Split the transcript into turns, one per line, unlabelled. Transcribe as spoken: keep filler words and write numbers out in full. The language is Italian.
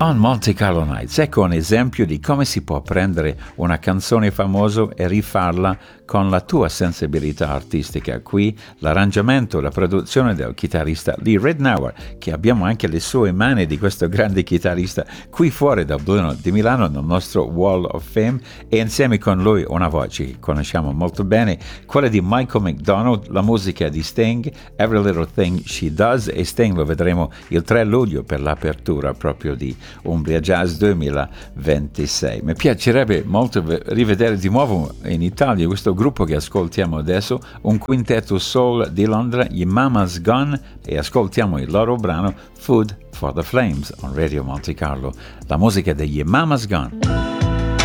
On Monte Carlo Nights, ecco un esempio di come si può prendere una canzone famosa e rifarla con la tua sensibilità artistica. Qui l'arrangiamento, la produzione del chitarrista Lee Ritenour, che abbiamo anche le sue mani di questo grande chitarrista qui fuori dal Duomo di Milano nel nostro Wall of Fame, e insieme con lui una voce che conosciamo molto bene, quella di Michael McDonald, la musica di Sting, Every Little Thing She Does, e Sting lo vedremo il tre luglio per l'apertura proprio di Umbria Jazz duemilaventisei. Mi piacerebbe molto rivedere di nuovo in Italia questo gruppo che ascoltiamo adesso, un quintetto soul di Londra, gli Mama's Gone, e ascoltiamo il loro brano Food for the Flames on Radio Monte Carlo, la musica degli Mama's Gone.